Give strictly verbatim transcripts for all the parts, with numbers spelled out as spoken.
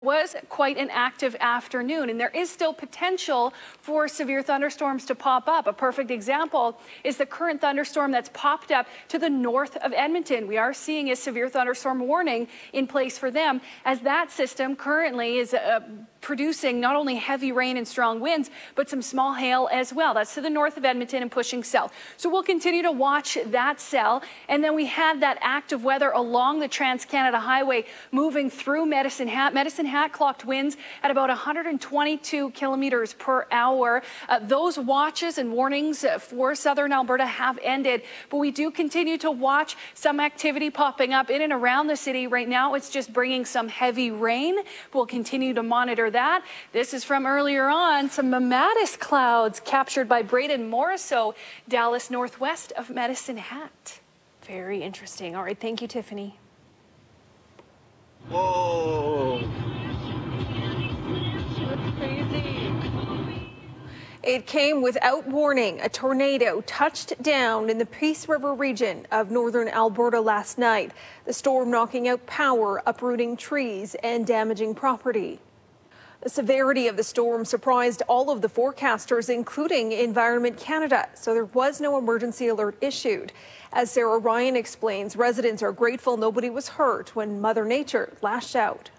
Was quite an active afternoon, and there is still potential for severe thunderstorms to pop up. A perfect example is the current thunderstorm that's popped up to the north of Edmonton. We are seeing a severe thunderstorm warning in place for them, as that system currently is uh, producing not only heavy rain and strong winds, but some small hail as well. That's to the north of Edmonton and pushing south. So we'll continue to watch that cell. And then we have that active weather along the Trans-Canada Highway moving through Medicine Hat. Medicine Hat clocked winds at about one hundred twenty-two kilometers per hour. Uh, those watches and warnings for southern Alberta have ended, but we do continue to watch some activity popping up in and around the city. Right now, it's just bringing some heavy rain. We'll continue to monitor that. This is from earlier on, some mammatus clouds captured by Braden Morisseau, Dallas northwest of Medicine Hat. Very interesting. All right, thank you, Tiffany. Whoa. That's crazy. It came without warning. A tornado touched down in the Peace River region of northern Alberta last night. The storm knocking out power, uprooting trees, and damaging property. The severity of the storm surprised all of the forecasters, including Environment Canada, so there was no emergency alert issued. As Sarah Ryan explains, residents are grateful nobody was hurt when Mother Nature lashed out.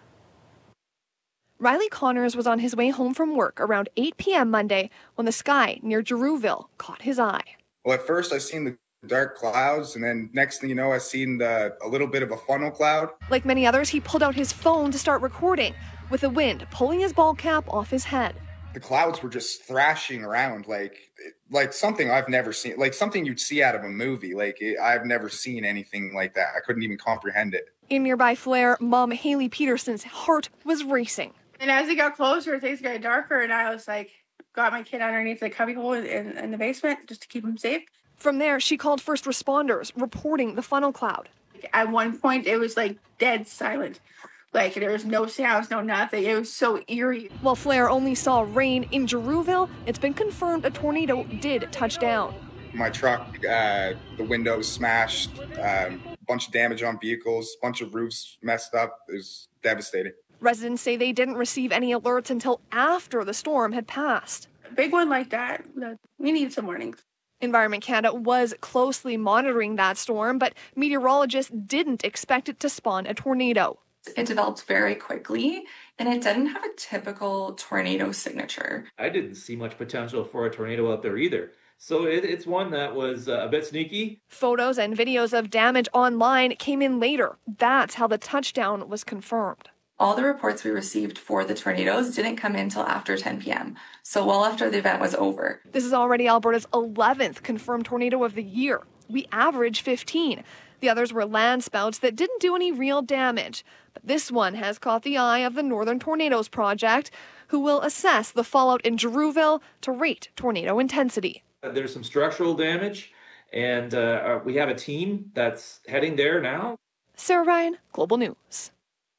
Riley Connors was on his way home from work around eight p.m. Monday when the sky near Girouville caught his eye. Well, at first I seen the dark clouds, and then next thing you know, I seen the, a little bit of a funnel cloud. Like many others, he pulled out his phone to start recording, with the wind pulling his ball cap off his head. The clouds were just thrashing around like like something I've never seen, like something you'd see out of a movie. Like it, I've never seen anything like that. I couldn't even comprehend it. In nearby Flair, Mom Haley Peterson's heart was racing. And as it got closer, things got darker, and I was like, got my kid underneath the cubbyhole in, in the basement just to keep him safe. From there, she called first responders, reporting the funnel cloud. At one point, it was like dead silent. Like, there was no sounds, no nothing. It was so eerie. While Flair only saw rain in Girouville, it's been confirmed a tornado did touch down. My truck, uh, the windows smashed, um, a bunch of damage on vehicles, a bunch of roofs messed up. It was devastating. Residents say they didn't receive any alerts until after the storm had passed. A big one like that, we need some warnings. Environment Canada was closely monitoring that storm, but meteorologists didn't expect it to spawn a tornado. It developed very quickly, and it didn't have a typical tornado signature. I didn't see much potential for a tornado out there either. So it, it's one that was uh, a bit sneaky. Photos and videos of damage online came in later. That's how the touchdown was confirmed. All the reports we received for the tornadoes didn't come in until after ten p.m., so well after the event was over. This is already Alberta's eleventh confirmed tornado of the year. We average fifteen. The others were landspouts that didn't do any real damage. But this one has caught the eye of the Northern Tornadoes Project, who will assess the fallout in Girouville to rate tornado intensity. There's some structural damage, and uh, we have a team that's heading there now. Sarah Ryan, Global News.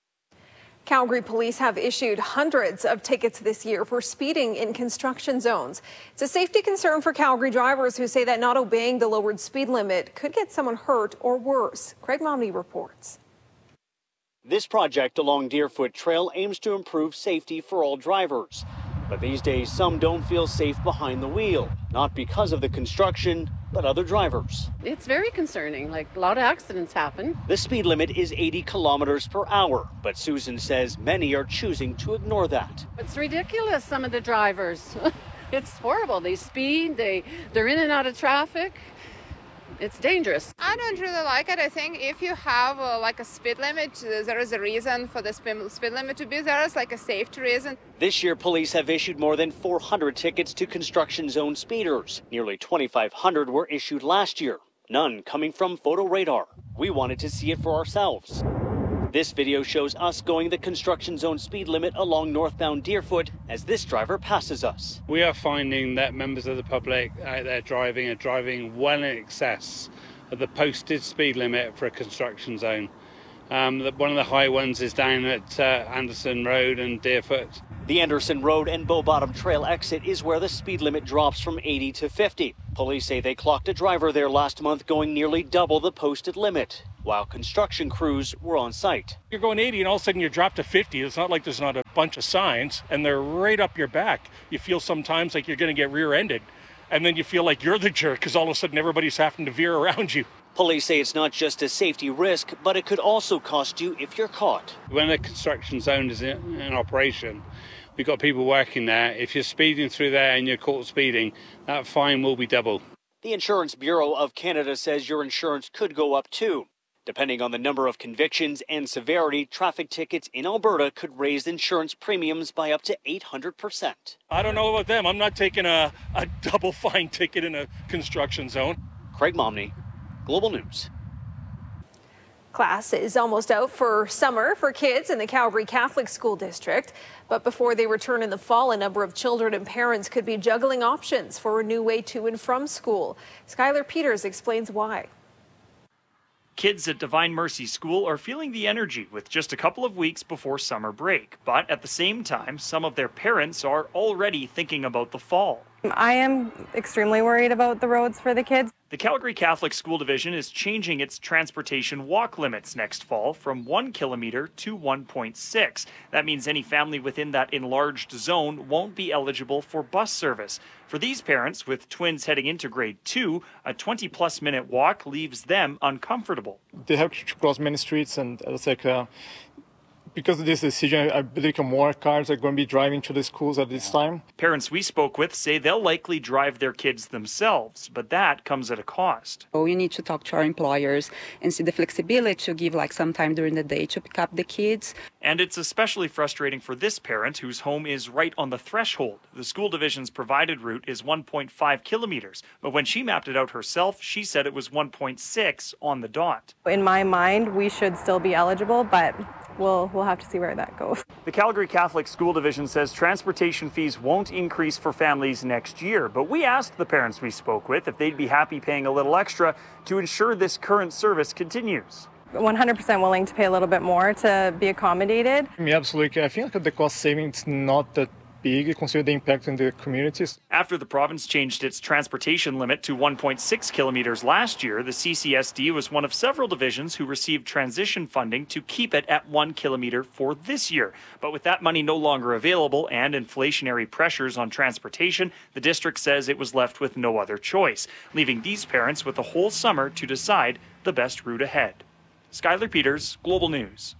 Calgary police have issued hundreds of tickets this year for speeding in construction zones. It's a safety concern for Calgary drivers who say that not obeying the lowered speed limit could get someone hurt or worse. Craig Momney reports. This project along Deerfoot Trail aims to improve safety for all drivers. But these days, some don't feel safe behind the wheel, not because of the construction, but other drivers. It's very concerning. Like, a lot of accidents happen. The speed limit is eighty kilometers per hour, but Susan says many are choosing to ignore that. It's ridiculous, some of the drivers. It's horrible. They speed, they, they're in and out of traffic. It's dangerous. I don't really like it. I think if you have uh, like a speed limit, uh, there is a reason for the speed, speed limit to be there. It's like a safety reason. This year, police have issued more than four hundred tickets to construction zone speeders. Nearly twenty-five hundred were issued last year, none coming from photo radar. We wanted to see it for ourselves. This video shows us going the construction zone speed limit along northbound Deerfoot as this driver passes us. We are finding that members of the public out there driving are driving well in excess of the posted speed limit for a construction zone. Um, the, one of the high ones is down at uh, Anderson Road and Deerfoot. The Anderson Road and Bow Bottom Trail exit is where the speed limit drops from eighty to fifty. Police say they clocked a driver there last month going nearly double the posted limit. while construction crews were on site. You're going eighty and all of a sudden you're dropped to fifty. It's not like there's not a bunch of signs and they're right up your back. You feel sometimes like you're going to get rear-ended, and then you feel like you're the jerk because all of a sudden everybody's having to veer around you. Police say it's not just a safety risk, but it could also cost you if you're caught. When a construction zone is in, in operation, we've got people working there. If you're speeding through there and you're caught speeding, that fine will be double. The Insurance Bureau of Canada says your insurance could go up too. Depending on the number of convictions and severity, traffic tickets in Alberta could raise insurance premiums by up to eight hundred percent. I don't know about them. I'm not taking a, a double fine ticket in a construction zone. Craig Momney, Global News. Class is almost out for summer for kids in the Calgary Catholic School District. But before they return in the fall, a number of children and parents could be juggling options for a new way to and from school. Skylar Peters explains why. Kids at Divine Mercy School are feeling the energy with just a couple of weeks before summer break. But at the same time, some of their parents are already thinking about the fall. I am extremely worried about the roads for the kids. The Calgary Catholic School Division is changing its transportation walk limits next fall from one kilometer to one point six. That means any family within that enlarged zone won't be eligible for bus service. For these parents with twins heading into grade two, a twenty plus minute walk leaves them uncomfortable. They have to cross many streets, and it's like uh, because of this decision, I believe more cars are going to be driving to the schools at this time. Parents we spoke with say they'll likely drive their kids themselves, but that comes at a cost. We need to talk to our employers and see the flexibility to give like some time during the day to pick up the kids. And it's especially frustrating for this parent whose home is right on the threshold. The school division's provided route is one point five kilometers, but when she mapped it out herself, she said it was one point six on the dot. In my mind, we should still be eligible, but we'll we'll have to see where that goes. The Calgary Catholic School Division says transportation fees won't increase for families next year, but we asked the parents we spoke with if they'd be happy paying a little extra to ensure this current service continues. one hundred percent willing to pay a little bit more to be accommodated. Yeah, absolutely. I think the cost saving is not that big, consider the impact in the communities. After the province changed its transportation limit to one point six kilometers last year, the C C S D was one of several divisions who received transition funding to keep it at one kilometer for this year. But with that money no longer available and inflationary pressures on transportation, the district says it was left with no other choice, leaving these parents with a whole summer to decide the best route ahead. Skylar Peters, Global News.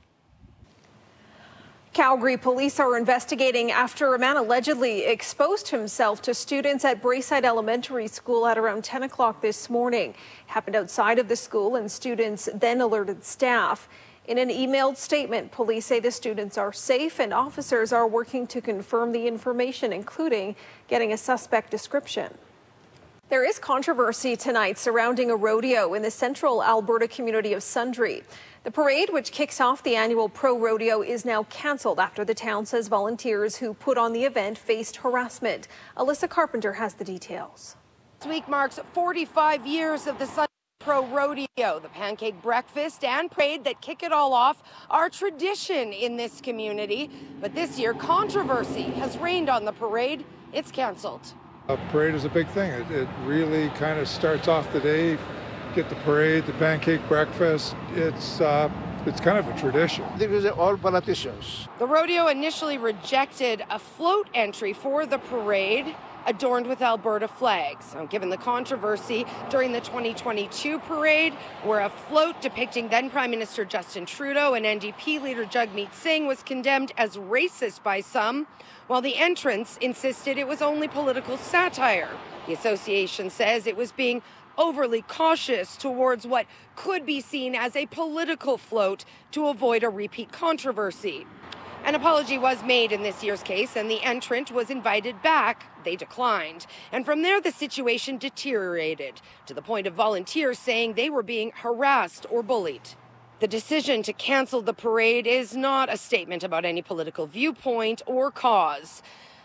Calgary police are investigating after a man allegedly exposed himself to students at Braeside Elementary School at around ten o'clock this morning. It happened outside of the school, and students then alerted staff. In an emailed statement, police say the students are safe and officers are working to confirm the information, including getting a suspect description. There is controversy tonight surrounding a rodeo in the central Alberta community of Sundre. The parade, which kicks off the annual Pro Rodeo, is now cancelled after the town says volunteers who put on the event faced harassment. Alyssa Carpenter has the details. This week marks forty-five years of the Sundre Pro Rodeo. The pancake breakfast and parade that kick it all off are tradition in this community. But this year, controversy has reigned on the parade. It's cancelled. A parade is a big thing. It, it really kind of starts off the day. Get the parade, the pancake breakfast. It's uh, it's kind of a tradition. These are all politicians. The rodeo initially rejected a float entry for the parade adorned with Alberta flags. Now, given the controversy during the twenty twenty-two parade, where a float depicting then Prime Minister Justin Trudeau and N D P leader Jagmeet Singh was condemned as racist by some, while the entrants insisted it was only political satire. The association says it was being overly cautious towards what could be seen as a political float to avoid a repeat controversy. An apology was made in this year's case, and the entrant was invited back. They declined. And from there, the situation deteriorated to the point of volunteers saying they were being harassed or bullied. The decision to cancel the parade is not a statement about any political viewpoint or cause.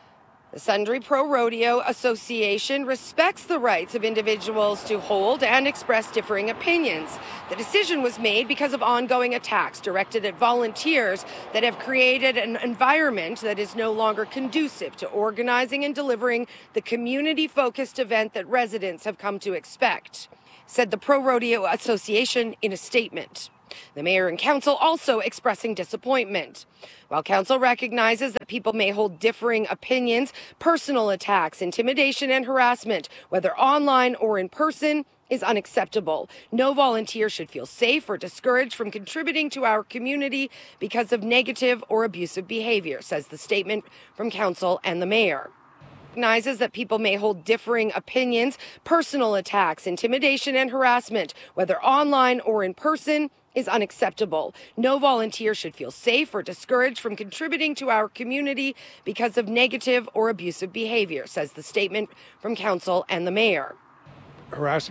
The Sundre Pro Rodeo Association respects the rights of individuals to hold and express differing opinions. The decision was made because of ongoing attacks directed at volunteers that have created an environment that is no longer conducive to organizing and delivering the community-focused event that residents have come to expect. said the Pro Rodeo Association in a statement. The mayor and council also expressing disappointment. While council recognizes that people may hold differing opinions, personal attacks, intimidation, and harassment, whether online or in person, is unacceptable. No volunteer should feel safe or discouraged from contributing to our community because of negative or abusive behavior, says the statement from council and the mayor. Recognizes that people may hold differing opinions, personal attacks, intimidation, and harassment, whether online or in person, is unacceptable. No volunteer should feel safe or discouraged from contributing to our community because of negative or abusive behavior, says the statement from council and the mayor. Harassing